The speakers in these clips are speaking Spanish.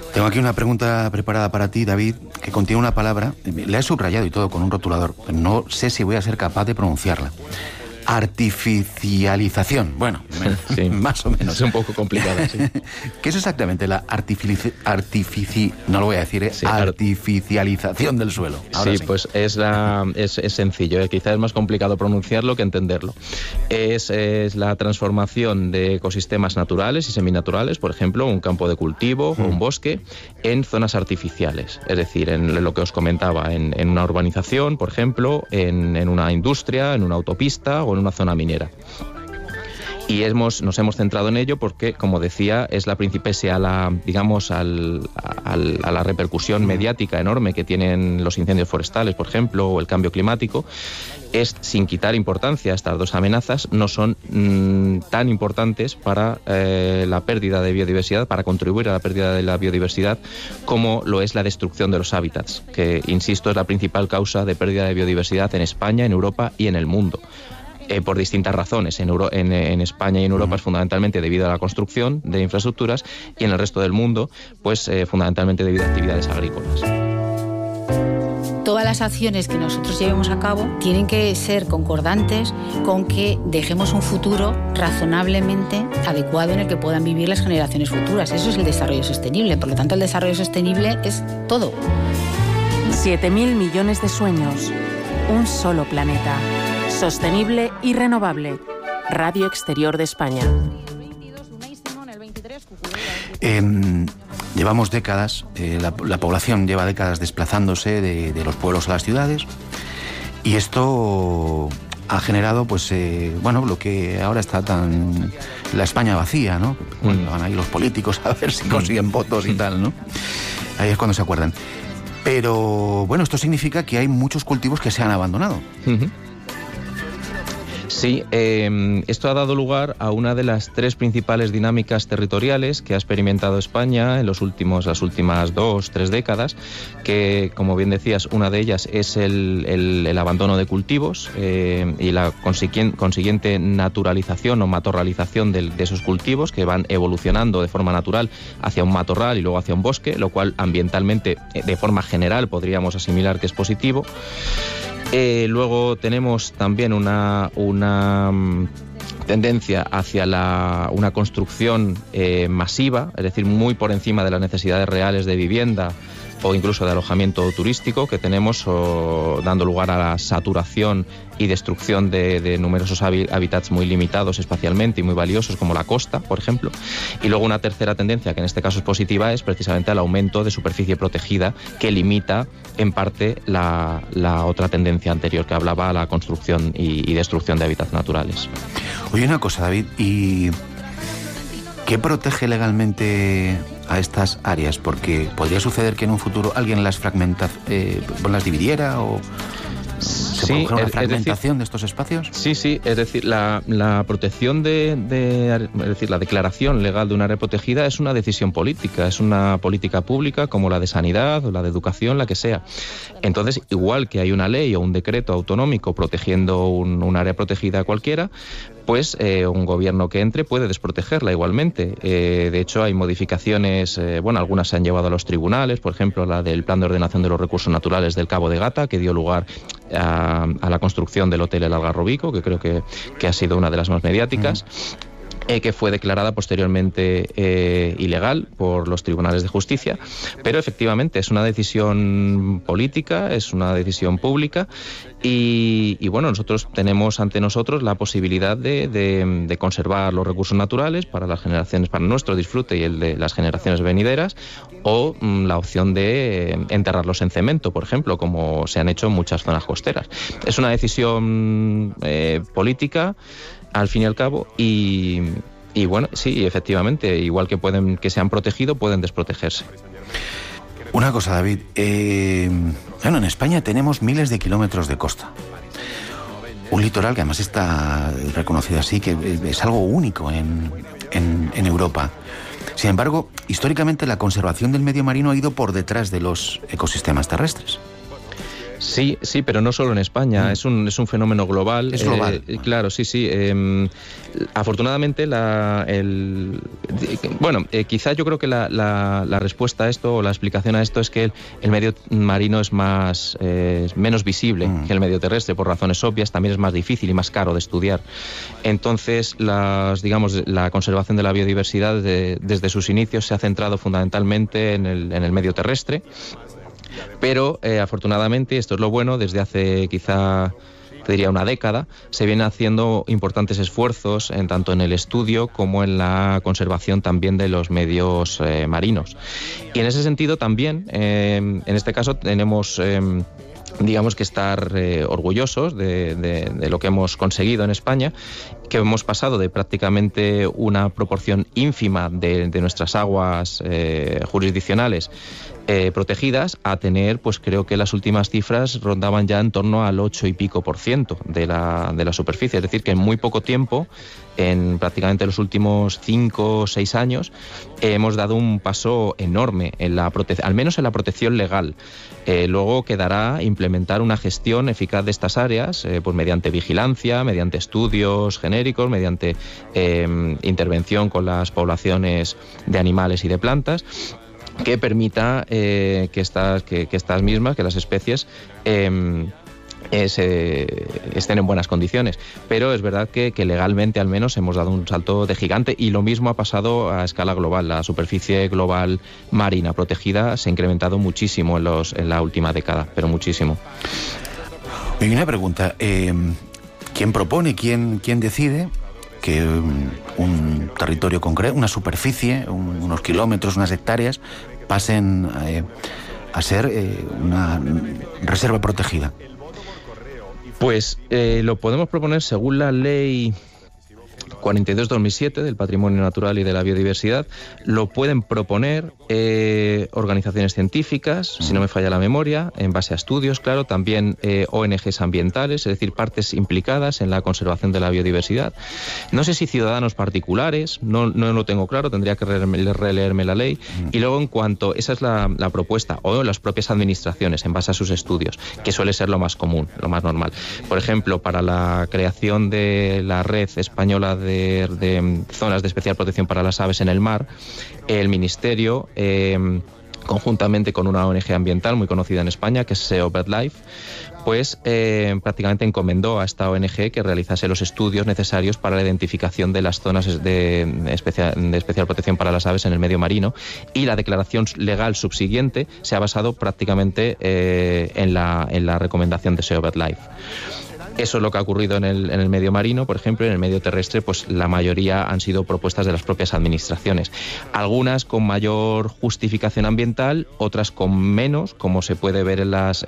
Tengo aquí una pregunta preparada para ti, David, que contiene una palabra, la he subrayado y todo con un rotulador, pero no sé si voy a ser capaz de pronunciarla. Artificialización. Bueno, sí, más o menos. Es un poco complicada, sí. ¿Qué es exactamente la no lo voy a decir, sí, artificialización del suelo? Ahora sí, pues es sencillo, quizás es más complicado pronunciarlo que entenderlo. Es la transformación de ecosistemas naturales y seminaturales, por ejemplo, un campo de cultivo o un bosque, en zonas artificiales. Es decir, en lo que os comentaba, en una urbanización, por ejemplo, en una industria, en una autopista o en una zona minera. Y nos hemos centrado en ello porque, como decía, es pese a la repercusión mediática enorme que tienen los incendios forestales, por ejemplo, o el cambio climático, sin quitar importancia a estas dos amenazas, no son tan importantes para la pérdida de biodiversidad, para contribuir a la pérdida de la biodiversidad, como lo es la destrucción de los hábitats, que, insisto, es la principal causa de pérdida de biodiversidad en España, en Europa y en el mundo. Por distintas razones. En España y en Europa es fundamentalmente debido a la construcción de infraestructuras, y en el resto del mundo, pues fundamentalmente debido a actividades agrícolas. Todas las acciones que nosotros llevemos a cabo tienen que ser concordantes con que dejemos un futuro razonablemente adecuado en el que puedan vivir las generaciones futuras. Eso es el desarrollo sostenible. Por lo tanto, el desarrollo sostenible es todo. 7.000 millones de sueños. Un solo planeta. Sostenible y renovable. Radio Exterior de España. Llevamos décadas, la población lleva décadas desplazándose de los pueblos a las ciudades, y esto ha generado, pues, lo que ahora está la España vacía, ¿no? Van ahí los políticos a ver si consiguen votos y tal, ¿no? Ahí es cuando se acuerdan. Pero, bueno, esto significa que hay muchos cultivos que se han abandonado. Sí, esto ha dado lugar a una de las tres principales dinámicas territoriales que ha experimentado España en las últimas 2-3 décadas, que, como bien decías, una de ellas es el abandono de cultivos y la consiguiente naturalización o matorralización de esos cultivos, que van evolucionando de forma natural hacia un matorral y luego hacia un bosque, lo cual ambientalmente, de forma general, podríamos asimilar que es positivo. Luego tenemos también una tendencia hacia una construcción masiva, es decir, muy por encima de las necesidades reales de vivienda o incluso de alojamiento turístico que tenemos, dando lugar a la saturación y destrucción de numerosos hábitats muy limitados espacialmente y muy valiosos, como la costa, por ejemplo. Y luego una tercera tendencia, que en este caso es positiva, es precisamente el aumento de superficie protegida, que limita en parte la otra tendencia anterior, que hablaba a la construcción y destrucción de hábitats naturales. Oye, una cosa, David, ¿y qué protege legalmente a estas áreas? Porque podría suceder que en un futuro alguien las las dividiera, o se produjera una fragmentación de estos espacios. Sí, es decir, la protección es decir, la declaración legal de un área protegida es una decisión política, es una política pública como la de sanidad o la de educación, la que sea. Entonces, igual que hay una ley o un decreto autonómico protegiendo un área protegida cualquiera, pues un gobierno que entre puede desprotegerla igualmente. De hecho, hay modificaciones, algunas se han llevado a los tribunales, por ejemplo, la del Plan de Ordenación de los Recursos Naturales del Cabo de Gata, que dio lugar a la construcción del Hotel El Algarrobico, que creo que ha sido una de las más mediáticas. Que fue declarada posteriormente ilegal por los tribunales de justicia, pero efectivamente es una decisión política, es una decisión pública, y nosotros tenemos ante nosotros la posibilidad de conservar los recursos naturales para las generaciones, para nuestro disfrute y el de las generaciones venideras, o la opción de enterrarlos en cemento, por ejemplo, como se han hecho en muchas zonas costeras. Es una decisión política, al fin y al cabo, y sí, efectivamente, igual que se han protegido, pueden desprotegerse. Una cosa, David, en España tenemos miles de kilómetros de costa. Un litoral que además está reconocido así, que es algo único en Europa. Sin embargo, históricamente la conservación del medio marino ha ido por detrás de los ecosistemas terrestres. Sí, pero no solo en España, es un fenómeno global. Es global. Claro, sí. Afortunadamente, quizá yo creo que la respuesta a esto, o la explicación a esto, es que el medio marino es menos visible que el medio terrestre, por razones obvias. También es más difícil y más caro de estudiar. Entonces, la conservación de la biodiversidad desde sus inicios se ha centrado fundamentalmente en el medio terrestre. Pero afortunadamente, esto es lo bueno, desde hace quizá, te diría, una década, se vienen haciendo importantes esfuerzos tanto en el estudio como en la conservación también de los medios marinos. Y en ese sentido también, en este caso, tenemos digamos que estar orgullosos de lo que hemos conseguido en España, que hemos pasado de prácticamente una proporción ínfima de nuestras aguas jurisdiccionales protegidas a tener, pues creo que las últimas cifras rondaban ya en torno al 8 y pico % de la superficie. Es decir, que en muy poco tiempo, en prácticamente los últimos 5 o 6 años, hemos dado un paso enorme, al menos en la protección legal. Luego quedará implementar una gestión eficaz de estas áreas, pues mediante vigilancia, mediante estudios genéricos, mediante intervención con las poblaciones de animales y de plantas, que permita que las especies estén en buenas condiciones. Pero es verdad que legalmente al menos hemos dado un salto de gigante, y lo mismo ha pasado a escala global. La superficie global marina protegida se ha incrementado muchísimo en la última década, pero muchísimo. Y una pregunta, ¿quién propone, quién decide que un territorio concreto, una superficie, unos kilómetros, unas hectáreas, pasen a ser una reserva protegida? Pues lo podemos proponer según la ley 42/2007 del Patrimonio Natural y de la Biodiversidad. Lo pueden proponer organizaciones científicas, si no me falla la memoria, en base a estudios, claro, también ONGs ambientales, es decir, partes implicadas en la conservación de la biodiversidad. No sé si ciudadanos particulares, no lo tengo claro, tendría que releerme la ley. Y luego, en cuanto, esa es la propuesta, o las propias administraciones en base a sus estudios, que suele ser lo más común, lo más normal. Por ejemplo, para la creación de la Red Española de zonas de especial protección para las aves en el mar, el Ministerio, conjuntamente con una ONG ambiental muy conocida en España, que es SEO BirdLife, pues prácticamente encomendó a esta ONG que realizase los estudios necesarios para la identificación de las zonas de especial protección para las aves en el medio marino, y la declaración legal subsiguiente se ha basado prácticamente en la recomendación de SEO BirdLife. Eso es lo que ha ocurrido en el medio marino. Por ejemplo, en el medio terrestre, pues la mayoría han sido propuestas de las propias administraciones. Algunas con mayor justificación ambiental, otras con menos, como se puede ver en las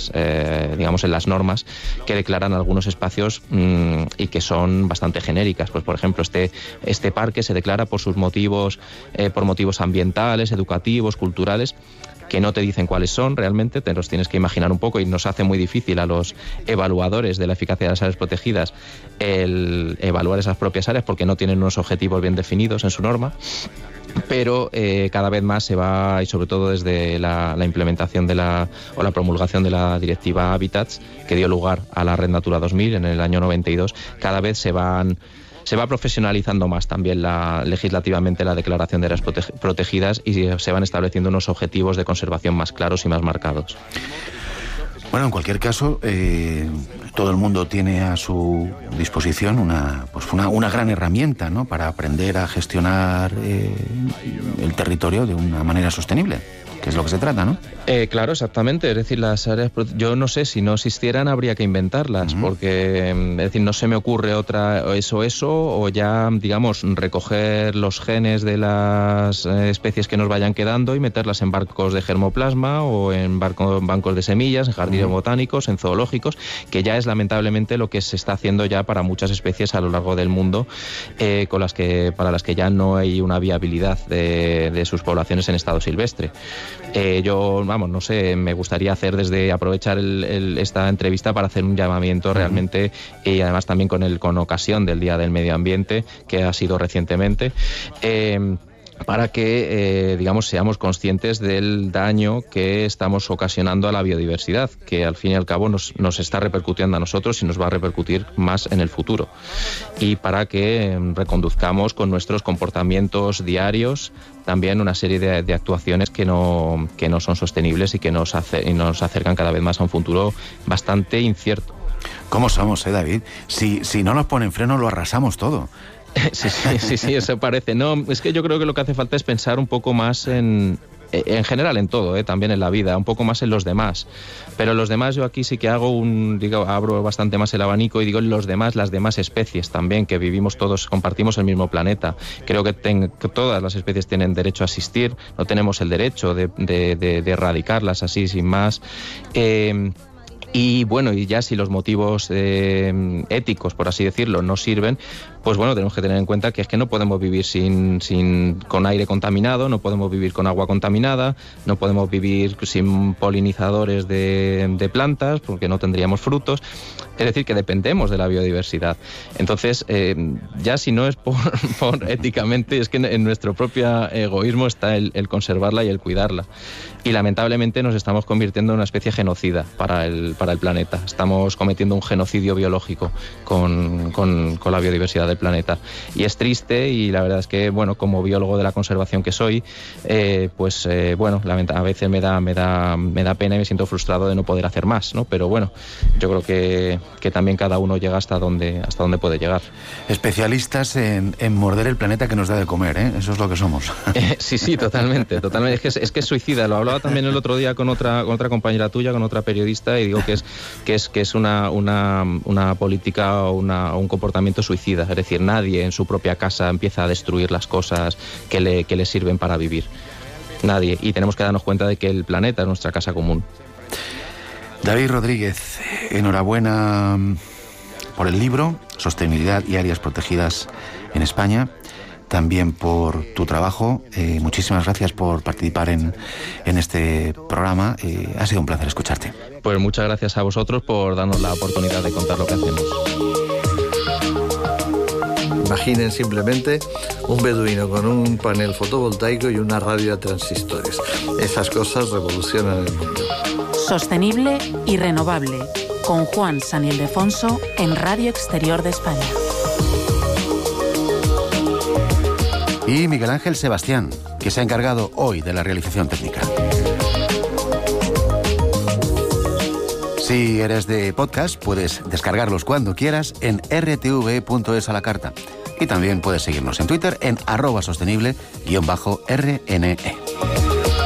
normas que declaran algunos espacios y que son bastante genéricas. Pues, por ejemplo, este parque se declara por sus motivos, por motivos ambientales, educativos, culturales, que no te dicen cuáles son realmente, te los tienes que imaginar un poco, y nos hace muy difícil a los evaluadores de la eficacia de las áreas protegidas el evaluar esas propias áreas, porque no tienen unos objetivos bien definidos en su norma. Pero cada vez más se va, y sobre todo desde la implementación la promulgación de la Directiva Hábitats, que dio lugar a la Red Natura 2000 en el año 92, cada vez se va profesionalizando más también legislativamente la declaración de áreas protegidas, y se van estableciendo unos objetivos de conservación más claros y más marcados. Bueno, en cualquier caso, todo el mundo tiene a su disposición una gran herramienta, ¿no?, para aprender a gestionar el territorio de una manera sostenible, que es lo que se trata, ¿no? Claro, exactamente. Es decir, las áreas, yo no sé, si no existieran habría que inventarlas, porque es decir, no se me ocurre otra, eso, o ya, digamos, recoger los genes de las especies que nos vayan quedando y meterlas en barcos de germoplasma, o en bancos de semillas, en jardines botánicos, en zoológicos, que ya es lamentablemente lo que se está haciendo ya para muchas especies a lo largo del mundo, para las que ya no hay una viabilidad de sus poblaciones en estado silvestre. No sé, me gustaría aprovechar esta entrevista para hacer un llamamiento realmente, y además también con ocasión del Día del Medio Ambiente, que ha sido recientemente, para que, digamos, seamos conscientes del daño que estamos ocasionando a la biodiversidad, que al fin y al cabo nos está repercutiendo a nosotros y nos va a repercutir más en el futuro. Y para que reconduzcamos con nuestros comportamientos diarios también una serie de actuaciones que no son sostenibles y que nos acercan cada vez más a un futuro bastante incierto. ¿Cómo somos, David? Si no nos ponen freno, lo arrasamos todo. Sí, eso parece. No, es que yo creo que lo que hace falta es pensar un poco más en general en todo, también en la vida, un poco más en los demás. Pero los demás yo aquí sí que abro bastante más el abanico y digo los demás, las demás especies también, que vivimos todos, compartimos el mismo planeta. Creo que todas las especies tienen derecho a existir, no tenemos el derecho de erradicarlas así sin más. Y bueno, y ya si los motivos éticos, por así decirlo, no sirven, pues bueno, tenemos que tener en cuenta que es que no podemos vivir con aire contaminado, no podemos vivir con agua contaminada, no podemos vivir sin polinizadores de plantas, porque no tendríamos frutos. Es decir, que dependemos de la biodiversidad. Entonces, ya si no es por éticamente, es que en nuestro propio egoísmo está el conservarla y el cuidarla. Y lamentablemente nos estamos convirtiendo en una especie genocida para el planeta. Estamos cometiendo un genocidio biológico con la biodiversidad del planeta. Y es triste, y la verdad es que, bueno, como biólogo de la conservación que soy, bueno, a veces me da pena y me siento frustrado de no poder hacer más, ¿no? Pero bueno, yo creo que también cada uno llega hasta donde puede llegar. Especialistas en morder el planeta que nos da de comer, ¿eh? Eso es lo que somos. Sí, totalmente. Es que es suicida. Lo hablaba también el otro día con otra compañera tuya, con otra periodista, y digo que es una política o un comportamiento suicida. Es decir, nadie en su propia casa empieza a destruir las cosas que le sirven para vivir. Nadie. Y tenemos que darnos cuenta de que el planeta es nuestra casa común. David Rodríguez, enhorabuena por el libro Sostenibilidad y áreas protegidas en España, también por tu trabajo. Muchísimas gracias por participar en este programa. Ha sido un placer escucharte. Pues muchas gracias a vosotros por darnos la oportunidad de contar lo que hacemos. Imaginen simplemente un beduino con un panel fotovoltaico y una radio a transistores. Esas cosas revolucionan el mundo. Sostenible y renovable, con Juan San Ildefonso en Radio Exterior de España. Y Miguel Ángel Sebastián, que se ha encargado hoy de la realización técnica. Si eres de podcast, puedes descargarlos cuando quieras en rtv.es a la carta. Y también puedes seguirnos en Twitter en @sostenible_RNE.